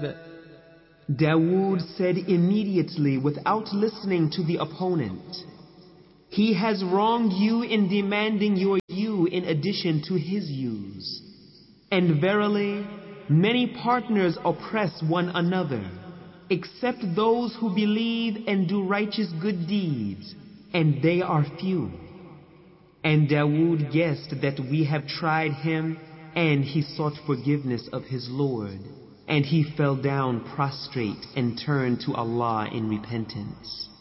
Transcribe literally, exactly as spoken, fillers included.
Dawood said immediately without listening to the opponent, "He has wronged you in demanding your you in addition to his yous. And verily, many partners oppress one another, except those who believe and do righteous good deeds, and they are few." And Dawood guessed that we have tried him, and he sought forgiveness of his Lord, and he fell down prostrate and turned to Allah in repentance.